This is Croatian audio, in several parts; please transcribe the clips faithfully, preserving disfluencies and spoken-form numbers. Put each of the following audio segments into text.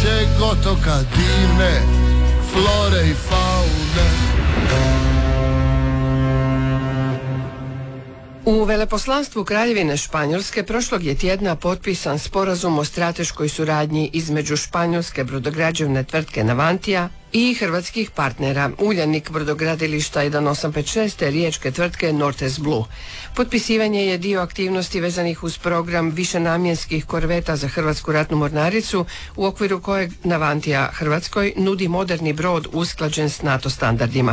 naše otoka divne flore i faune. U veleposlanstvu Kraljevine Španjolske prošlog je tjedna potpisan sporazum o strateškoj suradnji između španjolske brodograđevne tvrtke Navantia i hrvatskih partnera Uljanik brodogradilišta jedan osam pet šest te riječke tvrtke Nortes Blue. Potpisivanje je dio aktivnosti vezanih uz program višenamjenskih korveta za Hrvatsku ratnu mornaricu, u okviru kojeg Navantia Hrvatskoj nudi moderni brod usklađen s NATO standardima.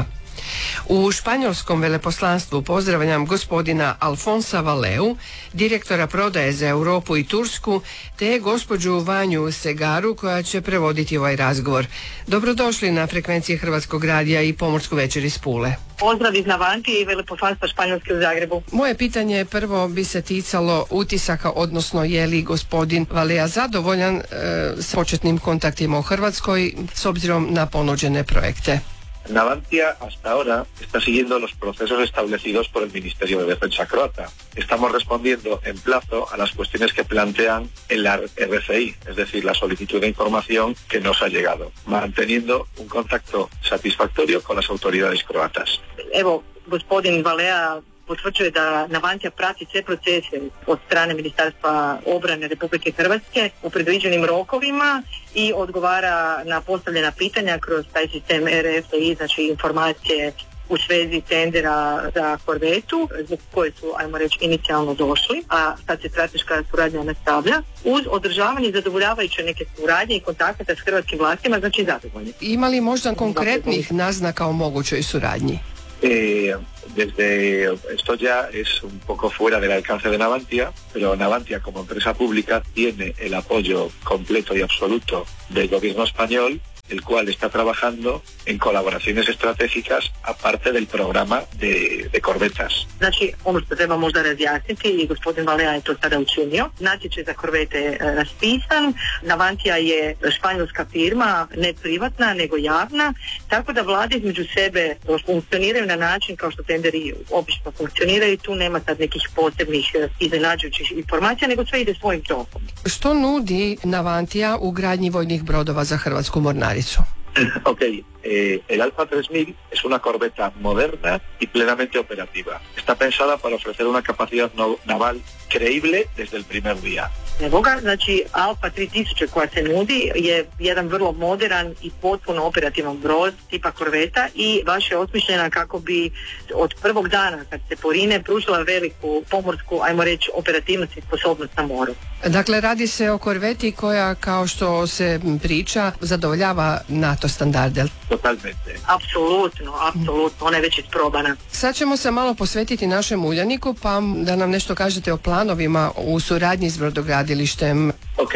U španjolskom veleposlanstvu pozdravljam gospodina Alfonsa Valeu, direktora prodaje za Europu i Tursku, te gospođu Vanju Segaru koja će prevoditi ovaj razgovor. Dobrodošli na frekvenciji Hrvatskog radija i Pomorsku večer iz Pule. Pozdrav iz Navantije i veleposlanstva Španjolske u Zagrebu. Moje pitanje prvo bi se ticalo utisaka, odnosno je li gospodin Valea zadovoljan e, s početnim kontaktima u Hrvatskoj s obzirom na ponuđene projekte. Navantia hasta ahora está siguiendo los procesos establecidos por el Ministerio de Defensa croata. Estamos respondiendo en plazo a las cuestiones que plantean en la R F I, es decir, la solicitud de información que nos ha llegado, manteniendo un contacto satisfactorio con las autoridades croatas. Evo, gospodin Valea potvrđuje da Navantia prati sve procese od strane Ministarstva obrane Republike Hrvatske u predviđenim rokovima i odgovara na postavljena pitanja kroz taj sistem R F I, znači informacije u svezi tendera za korvetu, zbog koje su, ajmo reći, inicijalno došli, a sad se strateška suradnja nastavlja, uz održavanje zadovoljavajuće neke suradnje i kontakata s hrvatskim vlastima, znači zadovoljni. Ima li možda konkretnih naznaka o mogućoj suradnji? Eh, desde esto ya es un poco fuera del alcance de Navantia, pero Navantia como empresa pública tiene el apoyo completo y absoluto del gobierno español, el cual está trabajando en colaboraciones estratégicas aparte del programa de, de korvetas. Znači, ono što treba možda razjasniti, i gospodin Valea je to sada učinio, natječaj za korvete je raspisan, Navantia je španjolska firma, ne privatna, nego javna, tako da vlade između sebe funkcioniraju na način kao što tenderi obično funkcioniraju, tu nema sad nekih posebnih iznenađujućih informacija, nego sve ide svojim tokom. Što nudi Navantia u gradnji vojnih brodova za Hrvatsku mornaricu? Ok, eh, el Alfa tres mil es una corbeta moderna y plenamente operativa. Está pensada para ofrecer una capacidad no, naval creíble desde el primer día. Evo ga, znači Alfa tri tisuće koja se nudi je jedan vrlo modern i potpuno operativan brod tipa korveta i baš je osmišljena kako bi od prvog dana kad se porine pružila veliku pomorsku, ajmo reći, operativnost i sposobnost na moru. Dakle, radi se o korveti koja, kao što se priča, zadovoljava NATO standarde. Totalmente. Apsolutno, apsolutno, ona je već isprobana. Sad ćemo se malo posvetiti našem Uljaniku, pa da nam nešto kažete o planovima u suradnji s brodogradilištem. Ok,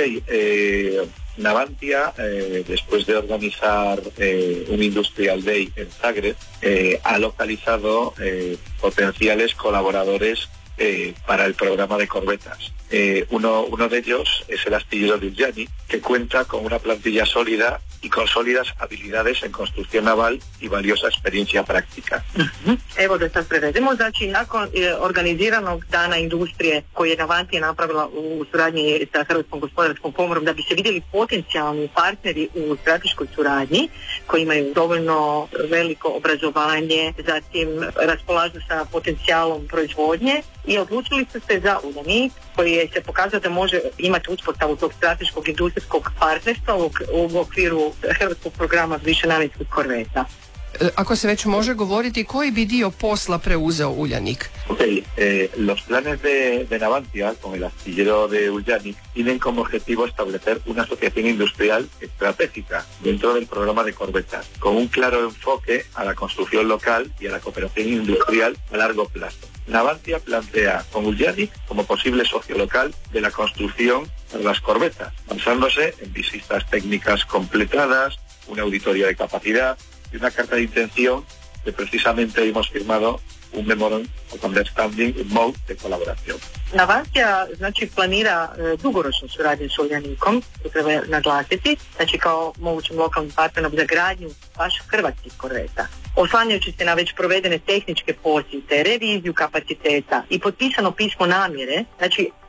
eh, Navantia, eh, después de organizar eh, un Industrial Day en Zagreb, eh, ha localizado eh, potenciales colaboradores eh, para el programa de corbetas. Eh, uno, uno de ellos es el astillero de Uljanik, que cuenta con una plantilla sólida y con sólidas habilidades en construcción naval y valiosa experiencia práctica. Uh-huh. Evo da sad prevedemo, znači nakon e, organiziranog dana industrije koji je Navantia napravila u suradnji sa Hrvatskom gospodarskom komorom da bi se vidjeli potencijalni partneri u strateškoj suradnji koji imaju dovoljno veliko obrazovanje, zatim raspolažu sa potencijalom proizvodnje i odlučili su se za Uljanik koji je se pokazao da može imati uspostavu tog strateškog industrijskog partnerstva u, u okviru hrvatskog programa višenamjenskih korveta. Ako se već može govoriti, koji bi dio posla preuzeo Uljanik? Ok, eh, los planes de, de Navantia con el astillero de Uljanik tienen como objetivo establecer una asociación industrial estratégica dentro del programa de corbetas, con un claro enfoque a la construcción local y a la cooperación industrial a largo plazo. Navantia plantea con Uljanik como posible socio local de la construcción de las corbetas, basándose en visitas técnicas completadas, una auditoría de capacidad y una carta de intención que precisamente hemos firmado un Memorandum of Understanding, un M O U de colaboración. Navantia znači planira e, dugoročnu suradnju s Uljanikom, to treba naglasiti, znači kao mogućim lokalnim partnerom za gradnju baš hrvatskih korveta. Oslanjajući se na već provedene tehničke posjete, reviziju kapaciteta i potpisano pismo namjere, znači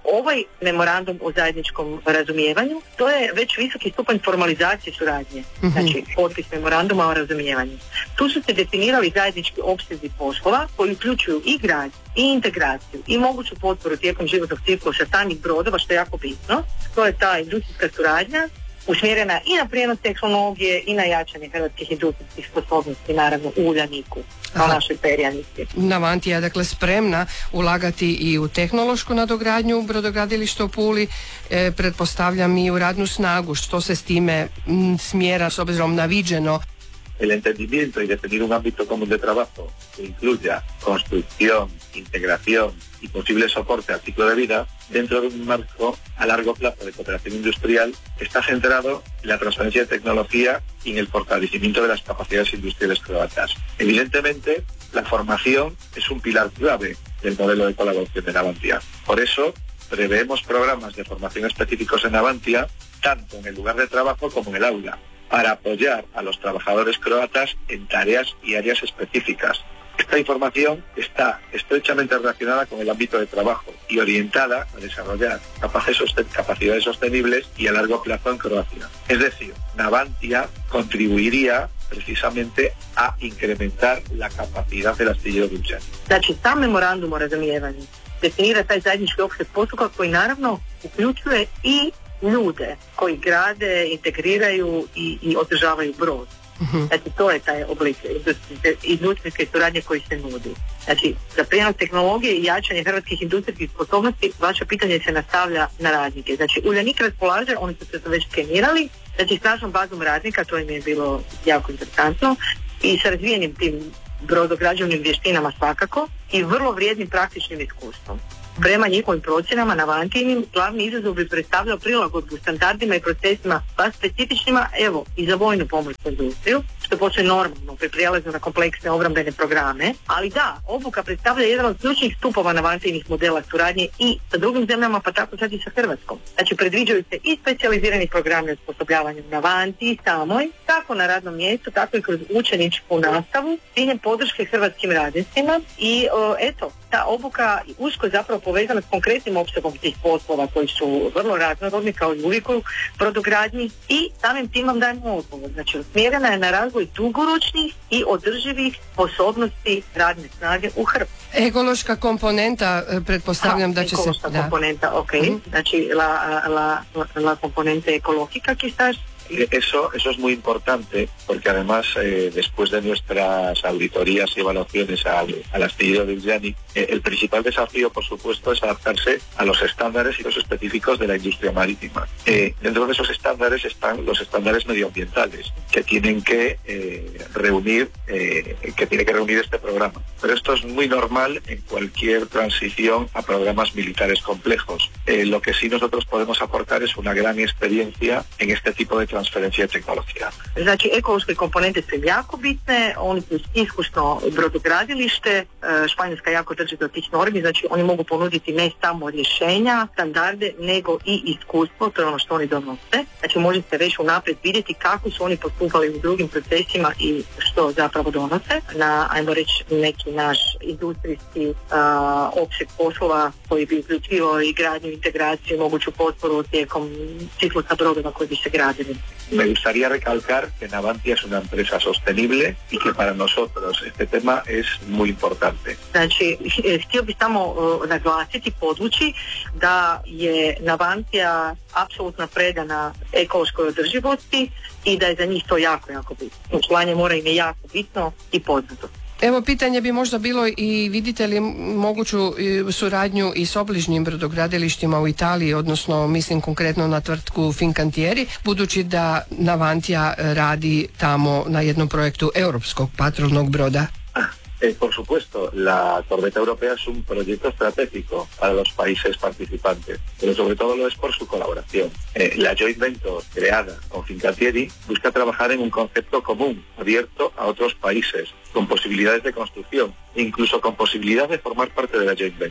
ovaj memorandum o zajedničkom razumijevanju, to je već visoki stupanj formalizacije suradnje, mm-hmm. znači potpis memoranduma o razumijevanju. Tu su se definirali zajednički opsezi poslova koji uključuju i gradnju, i integraciju, i moguću potporu tijekom životnog ciklusa samih brodova, što je jako bitno. To je ta industrijska suradnja usmjerena i na prijenos tehnologije i na jačanje hrvatskih industrijskih sposobnosti, naravno u Uljaniku, na našoj perjanici. Navantia je dakle spremna ulagati i u tehnološku nadogradnju brodogradilišta u Puli, e, pretpostavljam i u radnu snagu. Što se s time m, smjera s obzirom na viđeno? El entendimiento y definir un ámbito común de trabajo que incluya construcción, integración y posible soporte al ciclo de vida dentro de un marco a largo plazo de cooperación industrial está centrado en la transferencia de tecnología y en el fortalecimiento de las capacidades industriales croatas. Evidentemente, la formación es un pilar clave del modelo de colaboración de Navantia. Por eso, preveemos programas de formación específicos en Navantia, tanto en el lugar de trabajo como en el aula, para apoyar a los trabajadores croatas en tareas y áreas específicas. Esta información está estrechamente relacionada con el ámbito de trabajo y orientada a desarrollar capacidades sostenibles y a largo plazo en Croacia. Es decir, Navantia contribuiría precisamente a incrementar la capacidad del astillero de Uljani. Znači, sam memorandum o razumijevanju definira taj zajednički opseg postupka koji naravno uključuje i ljude koji grade, integriraju i, i održavaju brod. Uh-huh. Znači, to je taj oblik industrijske suradnje koji se nudi. Znači, za prijenos tehnologije i jačanje hrvatskih industrijskih sposobnosti, vaše pitanje se nastavlja na radnike. Znači, Uljanik raspolaže, oni su se to već skenirali, znači snažnom bazom radnika, to im je bilo jako interesantno, i sa razvijenim tim brodograđevnim vještinama svakako i vrlo vrijednim praktičnim iskustvom. Prema njihovim procjenama Navantijinim glavni izazov bi predstavljao prilagodbu standardima i procesima pa specifičnima, evo, i za vojnu pomorsku industriju, što postoje normalno pri prijelazu na kompleksne obrambene programe, ali da, obuka predstavlja jedan od ključnih stupova Navantijinih modela suradnje i sa drugim zemljama, pa tako sad i sa Hrvatskom. Znači, predviđaju se i specijalizirani programi osposobljavanja u Navantiji samoj, kako na radnom mjestu, tako i kroz učeničku nastavu, s ciljem podrške hrvatskim radnicima i o, eto, ta obuka usko je zapravo povezana s konkretnim opsegom tih poslova koji su vrlo raznorodni kao i uvijek u brodogradnji i samim tim vam dajemo odgovor. Znači, usmjerena je na razvoj dugoročnih i održivih sposobnosti radne snage u Hrvatskoj. Ekološka komponenta, pretpostavljam da će se... Ekološka komponenta, ok. Mm-hmm. Znači, la, la, la, la componente ecológica quizás. Eso, eso es muy importante porque además eh, después de nuestras auditorías y evaluaciones al, al astillero de Uljani, eh, el principal desafío, por supuesto, es adaptarse a los estándares y los específicos de la industria marítima. Eh, dentro de esos estándares están los estándares medioambientales que tienen que eh, reunir, eh, que tiene que reunir este programa. Pero esto es muy normal en cualquier transición a programas militares complejos. Eh, lo que sí nosotros podemos aportar es una gran experiencia en este tipo de transferencija tehnologija. Znači, ekološke komponente su jako bitne, oni su iskusno brodogradilište, Španjolska jako drži do tih normi, znači oni mogu ponuditi ne samo rješenja, standarde, nego i iskustvo, to je ono što oni donose. Znači, možete već unaprijed vidjeti kako su oni postupali u drugim procesima i što zapravo donose na, ajmo reći, neki naš industrijski uh, opseg poslova koji bi uključivao i gradnju, integraciju, moguću potporu tijekom ciklusa brodova koji bi se gradili. Me gustaría recalcar que Navantia es una empresa sostenible y que para nosotros este tema es muy importante. Znači, htio bih samo uh, naglasiti, podvući da je Navantia apsolutno predana ekološkoj održivosti i da je za njih to jako, jako bitno. Očuvanje mora im je jako bitno i poznato. Evo, pitanje bi možda bilo i vidite li moguću suradnju i s obližnjim brodogradilištima u Italiji, odnosno mislim konkretno na tvrtku Fincantieri, budući da Navantia radi tamo na jednom projektu europskog patrolnog broda. Eh, por supuesto, la corbeta europea es un proyecto estratégico para los países participantes, pero sobre todo lo es por su colaboración. Eh, la joint venture creada con Fincantieri busca trabajar en un concepto común, abierto a otros países, con posibilidades de construcción, incluso con posibilidad de formar parte de la joint venture.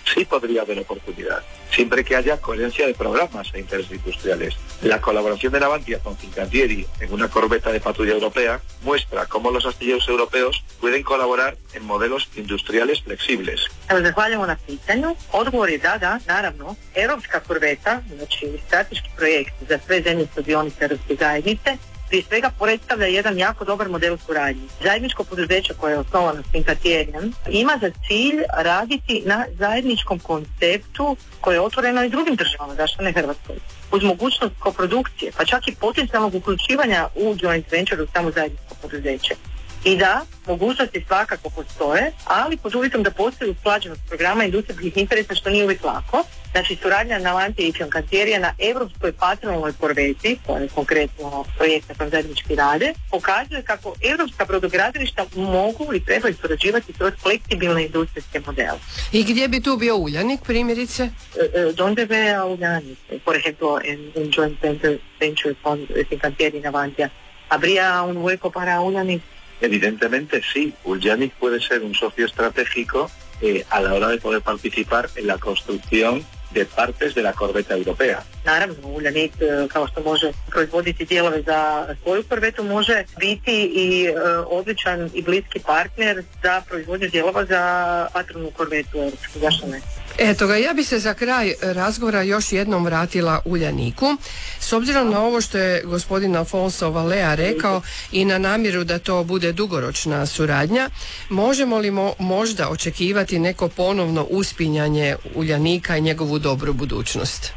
sí podría haber oportunidad, siempre que haya coherencia de programas e intereses industriales. La colaboración de Navantia con Fincantieri en una corbeta de patrulla europea muestra cómo los astilleros europeos pueden colaborar en modelos industriales flexibles. Evo, zahvaljujemo na pitanju. Odgovor je da, da, naravno. Europska korveta, znači strateški projekt za sve zemlje sudionice Europske zajednice, prije svega predstavlja jedan jako dobar model suradnje. Zajedničko poduzeće koje je osnovano s Fincantierijem ima za cilj raditi na zajedničkom konceptu koje je otvoreno i drugim državama, zašto ne Hrvatskoj, uz mogućnost koprodukcije, pa čak i potencijalnog uključivanja u joint venture u samo zajedničko poduzeće. I da, mogućnosti svakako postoje, ali pod uvjetom da postoji usklađenost programa industrijskih interesa, što nije uvijek lako. Znači, suradnja Navantije i Fincantieriija na europskoj patronalnoj korveti, to je konkretno projekt na kojem zajednički rade, pokazuje kako europska brodogradilišta mogu i trebaju surađivati kroz fleksibilne industrijske modele. I gdje bi tu bio Uljanik, primjerice? Donde ve a Uljanik? Por ejemplo, en un joint venture, venture con Fincantieri y Navantia. ¿Habría un hueco para Uljanik? Evidentemente sí, Uljanik puede ser un socio estratégico eh, a la hora de poder participar en la construcción de partes de la corbeta europea. Naravno, Uljanik, kao što može proizvoditi dijelove za svoju korvetu, može biti i e, odličan i bliski partner za proizvodnju dijelova za patronu korvetu europsku. Zašto ne? Eto ga, ja bi se za kraj razgovora još jednom vratila Uljaniku. S obzirom na ovo što je gospodin Alfonso Valea rekao i na namjeru da to bude dugoročna suradnja, možemo li mo- možda očekivati neko ponovno uspinjanje Uljanika i njegovu dobru budućnost?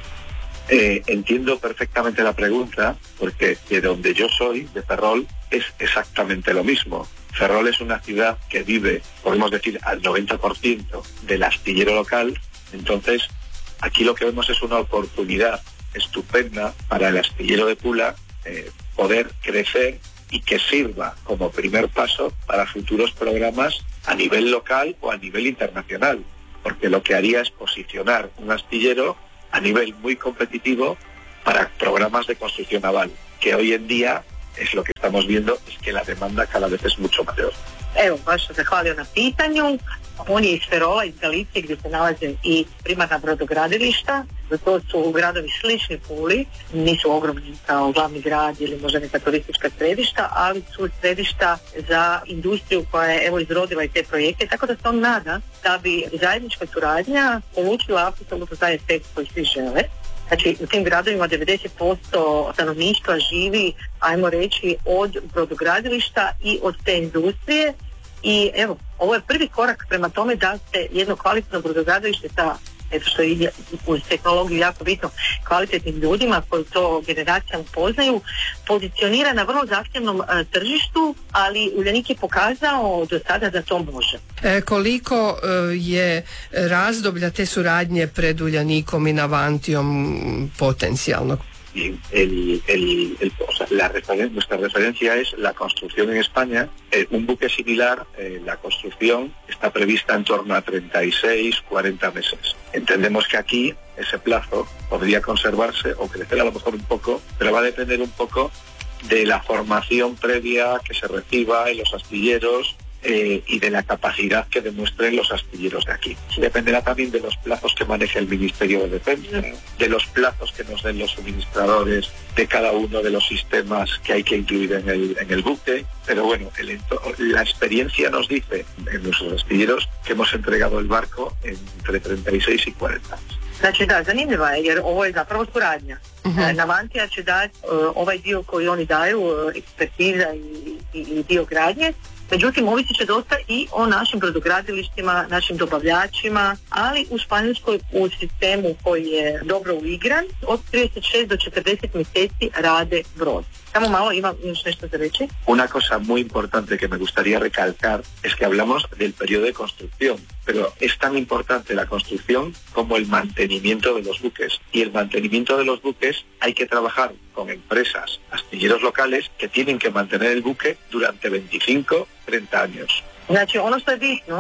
Eh, entiendo perfectamente la pregunta, porque de donde yo soy, de Ferrol, es exactamente lo mismo. Ferrol es una ciudad que vive, podemos decir, al noventa por ciento del astillero local. Entonces, aquí lo que vemos es una oportunidad estupenda para el astillero de Pula eh, poder crecer y que sirva como primer paso para futuros programas a nivel local o a nivel internacional, porque lo que haría es posicionar un astillero a nivel muy competitivo para programas de construcción naval, que hoy en día es lo que estamos viendo, es que la demanda cada vez es mucho mayor. Evo, baš se zahvalio na pitanju. On je iz Ferola, iz Galicije, gdje se nalaze i primarna brodogradilišta. To su gradovi slični Puli, nisu ogromni kao glavni grad ili možda neka turistička središta, ali su središta za industriju koja je evo izrodila i te projekte, tako da se on nada da bi zajednička suradnja polučila apsolutno taj efekt koji svi žele. Znači, u tim gradovima devedeset posto stanovništva živi, ajmo reći, od brodogradilišta i od te industrije. I evo, ovo je prvi korak prema tome da se jedno kvalitetno brodogradilište sa, eto što je uz tehnologiju jako bitno, kvalitetnim ljudima koji to generacijama poznaju, pozicionira na vrlo zahtjevnom e, tržištu, ali Uljanik je pokazao do sada da to može. E, koliko e, je razdoblja te suradnje pred Uljanikom i Navantijom potencijalno? Y el, el, el, o sea, la referen- nuestra referencia es la construcción en España. Eh, un buque similar, eh, la construcción está prevista en torno a treinta y seis a cuarenta meses. Entendemos que aquí ese plazo podría conservarse o crecer a lo mejor un poco, pero va a depender un poco de la formación previa que se reciba en los astilleros, Eh, y de la capacidad que demuestren los astilleros de aquí. Dependerá también de los plazos que maneje el Ministerio de Defensa, de los plazos que nos den los suministradores de cada uno de los sistemas que hay que incluir en el, en el buque, pero bueno, el ento- la experiencia nos dice en nuestros astilleros que hemos entregado el barco entre treinta y seis y cuarenta años. Znači da, zanimljiva je jer ovo je zapravo suradnja. Uh-huh. Navantija će dati uh, ovaj dio koji oni daju, uh, ekspertiza i, i, i dio gradnje. Međutim, ovisit će dosta i o našim brodogradilištima, našim dobavljačima, ali u Španjolskoj u sistemu koji je dobro uigran, od trideset šest do četrdeset mjeseci rade brod. Samo malo, imam još nešto za reći. Una cosa muy importante que me gustaría recalcar es que hablamos del periodo de construcción, pero es tan importante la construcción como el mantenimiento de los buques. Y el mantenimiento de los buques hay que trabajar con empresas, astilleros locales que tienen que mantener el buque durante veinticinco a treinta años. Znači, ono što je bitno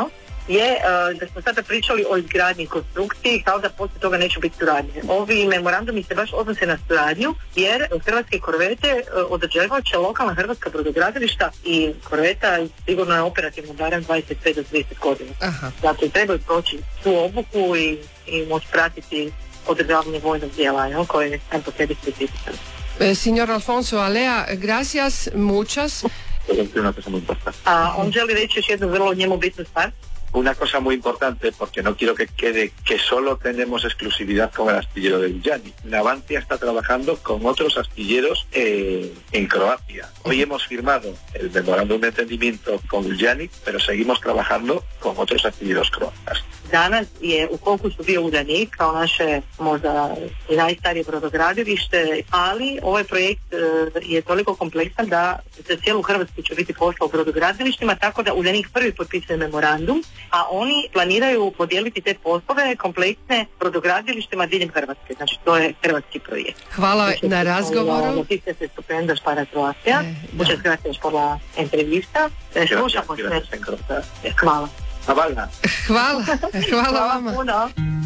je uh, da smo sada pričali o izgradnji i konstrukciji, kao da poslije toga neće biti suradnje. Ovi memorandumi se baš odnose na suradnju, jer hrvatske korvete uh, održavat će lokalna hrvatska brodogradilišta i korveta sigurno je operativno barem dvadeset pet do trideset godina. Aha. Dakle, trebaju proći tu obuku i, i moći pratiti održavanje vojnog dijela, jel, koje je sam po sebi specifično. Eh, signor Alfonso Alea, gracias, muchas. A on želi reći još jednu vrlo njemu bitnu stvar. Una cosa muy importante, porque no quiero que quede que solo tenemos exclusividad con el astillero de Uljanik. Navantia está trabajando con otros astilleros eh, en Croacia. Hoy hemos firmado el memorándum de entendimiento con Uljanik, pero seguimos trabajando con otros astilleros croatas. Danas je u fokusu bio Uljanik kao naše možda i najstarije brodogradilište, ali ovaj projekt e, je toliko kompleksan da za cijelu Hrvatsku će biti posla u brodogradilištima, tako da Uljanik prvi potpisuje memorandum, a oni planiraju podijeliti te poslove kompleksne brodogradilištima diljem Hrvatske. Znači to je hrvatski projekt. Hvala znači, na razgovoru. Noticias estupendas para Croacia. Eh, Muchas gracias por la entrevista. Slušamo se. Hvala. Hvala. Hvala, hvala vama. Puno.